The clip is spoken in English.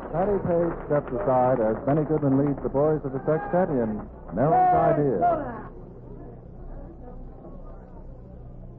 Patty Page steps aside as Benny Goodman leads the boys of the sextet in Nell's Idea.